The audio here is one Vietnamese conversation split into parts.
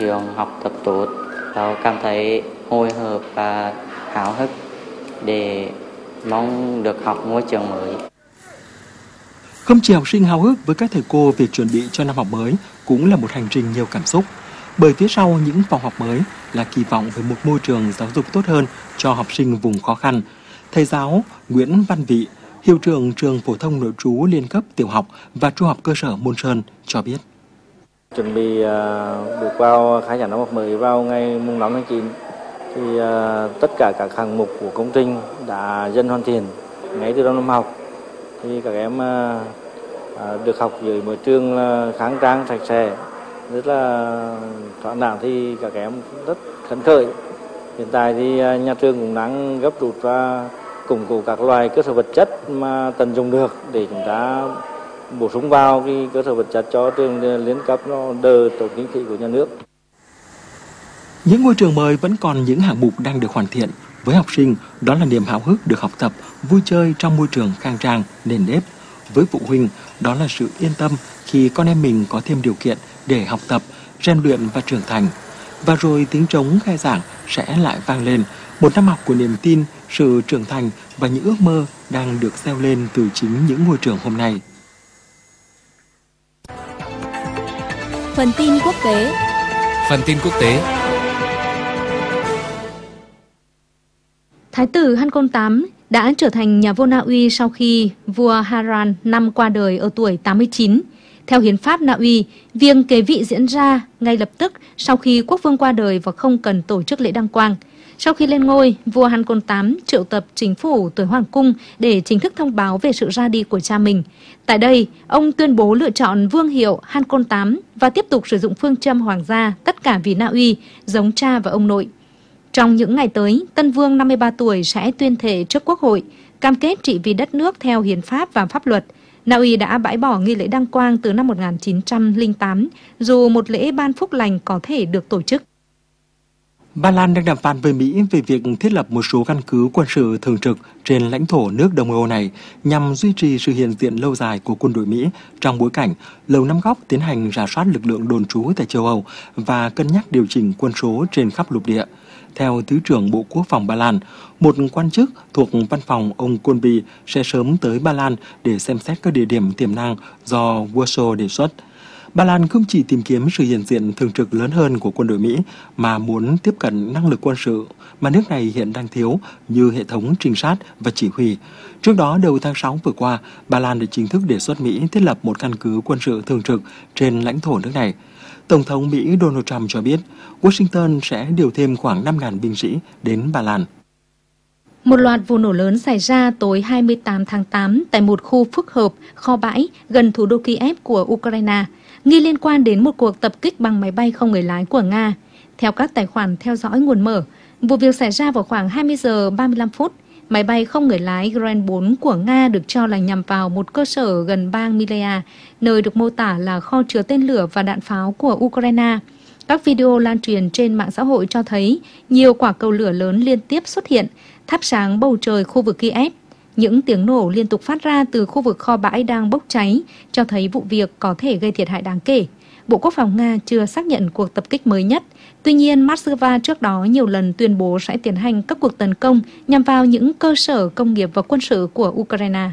trường học tập tốt. Tôi cảm thấy hồi hộp và háo hức để mong được học ngôi trường mới. Không chỉ học sinh háo hức với các thầy cô việc chuẩn bị cho năm học mới cũng là một hành trình nhiều cảm xúc. Bởi phía sau những phòng học mới là kỳ vọng về một môi trường giáo dục tốt hơn cho học sinh vùng khó khăn. Thầy giáo Nguyễn Văn Vị, hiệu trưởng trường phổ thông nội trú liên cấp tiểu học và trung học cơ sở Môn Sơn cho biết. Chuẩn bị bước vào khai giảng năm học mới vào ngày 5 tháng 9 thì tất cả các hạng mục của công trình đã dần hoàn thiện. Ngay từ đầu năm học thì các em được học dưới một trường khang trang sạch sẽ, rất là thoáng đãng, thì các em rất phấn khởi. Hiện tại thì nhà trường cũng đang gấp rút và củng cố các loại cơ sở vật chất mà tận dụng được để chúng ta bổ sung vào cái cơ sở vật chất cho trường liên cấp nó đỡ tốn kinh phí của nhà nước. Những ngôi trường mới vẫn còn những hạng mục đang được hoàn thiện. Với học sinh, đó là niềm háo hức được học tập, vui chơi trong môi trường khang trang, nền nếp. Với phụ huynh, đó là sự yên tâm khi con em mình có thêm điều kiện để học tập, rèn luyện và trưởng thành. Và rồi tiếng trống khai giảng sẽ lại vang lên, một năm học của niềm tin, sự trưởng thành và những ước mơ đang được gieo lên từ chính những ngôi trường hôm nay. Phần tin quốc tế. Thái tử Haakon VIII đã trở thành nhà vua Na Uy sau khi vua Harald V qua đời ở tuổi 89. Theo hiến pháp Na Uy, việc kế vị diễn ra ngay lập tức sau khi quốc vương qua đời và không cần tổ chức lễ đăng quang. Sau khi lên ngôi, vua Haakon VIII triệu tập chính phủ tuổi hoàng cung để chính thức thông báo về sự ra đi của cha mình. Tại đây, ông tuyên bố lựa chọn vương hiệu Haakon VIII và tiếp tục sử dụng phương châm hoàng gia tất cả vì Na Uy, giống cha và ông nội. Trong những ngày tới, Tân Vương 53 tuổi sẽ tuyên thệ trước Quốc hội, cam kết trị vì đất nước theo hiến pháp và pháp luật. Na Uy đã bãi bỏ nghi lễ đăng quang từ năm 1908, dù một lễ ban phúc lành có thể được tổ chức. Ba Lan đang đàm phán với Mỹ về việc thiết lập một số căn cứ quân sự thường trực trên lãnh thổ nước Đông Âu này nhằm duy trì sự hiện diện lâu dài của quân đội Mỹ trong bối cảnh Lầu Năm Góc tiến hành rà soát lực lượng đồn trú tại châu Âu và cân nhắc điều chỉnh quân số trên khắp lục địa. Theo Thứ trưởng Bộ Quốc phòng Ba Lan, một quan chức thuộc văn phòng ông Kolby sẽ sớm tới Ba Lan để xem xét các địa điểm tiềm năng do Warsaw đề xuất. Ba Lan không chỉ tìm kiếm sự hiện diện thường trực lớn hơn của quân đội Mỹ mà muốn tiếp cận năng lực quân sự mà nước này hiện đang thiếu như hệ thống trinh sát và chỉ huy. Trước đó, đầu tháng 6 vừa qua, Ba Lan đã chính thức đề xuất Mỹ thiết lập một căn cứ quân sự thường trực trên lãnh thổ nước này. Tổng thống Mỹ Donald Trump cho biết Washington sẽ điều thêm khoảng 5.000 binh sĩ đến Ba Lan. Một loạt vụ nổ lớn xảy ra tối 28 tháng 8 tại một khu phức hợp, kho bãi gần thủ đô Kiev của Ukraine, nghi liên quan đến một cuộc tập kích bằng máy bay không người lái của Nga. Theo các tài khoản theo dõi nguồn mở, vụ việc xảy ra vào khoảng 20 giờ 35 phút. Máy bay không người lái Green 4 của Nga được cho là nhằm vào một cơ sở gần bang Milea, nơi được mô tả là kho chứa tên lửa và đạn pháo của Ukraine. Các video lan truyền trên mạng xã hội cho thấy nhiều quả cầu lửa lớn liên tiếp xuất hiện, thắp sáng bầu trời khu vực Kiev. Những tiếng nổ liên tục phát ra từ khu vực kho bãi đang bốc cháy, cho thấy vụ việc có thể gây thiệt hại đáng kể. Bộ Quốc phòng Nga chưa xác nhận cuộc tập kích mới nhất. Tuy nhiên, Moscow trước đó nhiều lần tuyên bố sẽ tiến hành các cuộc tấn công nhằm vào những cơ sở công nghiệp và quân sự của Ukraine.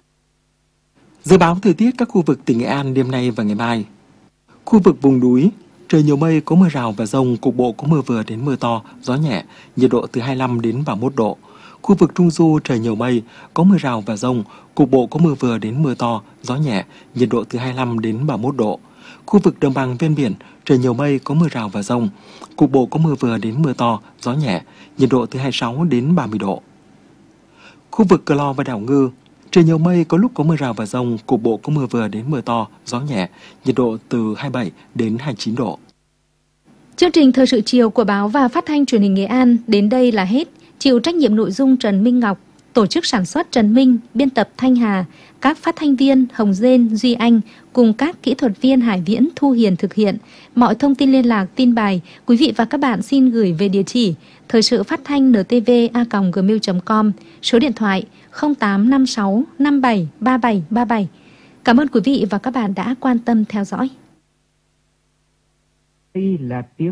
Dự báo thời tiết các khu vực tỉnh Nghệ An đêm nay và ngày mai. Khu vực vùng núi, trời nhiều mây, có mưa rào và dông, cục bộ có mưa vừa đến mưa to, gió nhẹ, nhiệt độ từ 25 đến 31 độ. Khu vực Trung Du trời nhiều mây, có mưa rào và dông, cục bộ có mưa vừa đến mưa to, gió nhẹ, nhiệt độ từ 25 đến 31 độ. Khu vực đồng bằng ven biển trời nhiều mây, có mưa rào và dông, cục bộ có mưa vừa đến mưa to, gió nhẹ, nhiệt độ từ 26 đến 30 độ. Khu vực Cờ Lo và đảo Ngư trời nhiều mây, có lúc có mưa rào và dông, cục bộ có mưa vừa đến mưa to, gió nhẹ, nhiệt độ từ 27 đến 29 độ. Chương trình Thời sự chiều của báo và phát thanh truyền hình Nghệ An đến đây là hết. Chịu trách nhiệm nội dung Trần Minh Ngọc, tổ chức sản xuất Trần Minh, biên tập Thanh Hà, các phát thanh viên Hồng Dên, Duy Anh cùng các kỹ thuật viên Hải Viễn, Thu Hiền thực hiện. Mọi thông tin liên lạc, tin bài, quý vị và các bạn xin gửi về địa chỉ thời sự phát thanh ntv@gmail.com, số điện thoại 0856 57 37 37. Cảm ơn quý vị và các bạn đã quan tâm theo dõi. Đây là tiếng